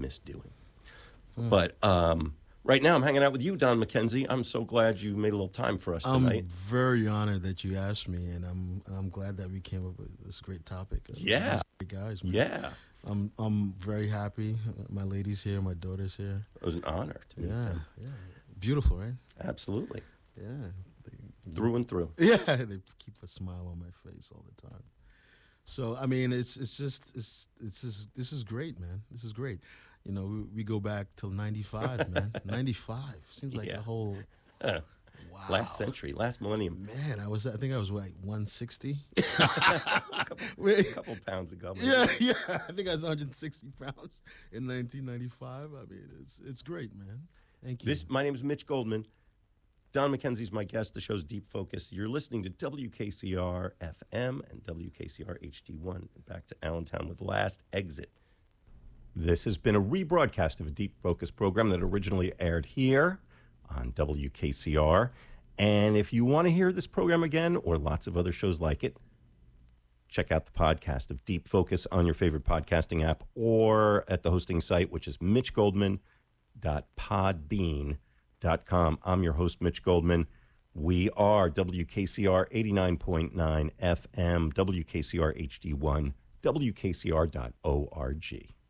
miss doing. But right now I'm hanging out with you, Don McKenzie. I'm so glad you made a little time for us tonight. I'm very honored that you asked me, and I'm glad that we came up with this great topic. Yeah. These great guys, man. Yeah. I'm very happy. My lady's here, my daughter's here. It was an honor to meet them. Yeah. Beautiful, right? Absolutely. Yeah. Through and through. Yeah, they keep a smile on my face all the time. So I mean, this is great, man. This is great. You know, we go back till '95, man. '95 seems like Yeah. the whole Wow. wow. Last century, last millennium. Man, I think I was like 160. A couple pounds ago. maybe. Yeah. I think I was 160 pounds in 1995. I mean, it's great, man. Thank you. My name is Mitch Goldman. Don McKenzie's my guest. The show's Deep Focus. You're listening to WKCR FM and WKCR HD1. And back to Allentown with Last Exit. This has been a rebroadcast of a Deep Focus program that originally aired here on WKCR. And if you want to hear this program again or lots of other shows like it, check out the podcast of Deep Focus on your favorite podcasting app or at the hosting site, which is mitchgoldman.podbean.com. I'm your host, Mitch Goldman. We are WKCR 89.9 FM, WKCR HD1, WKCR.org.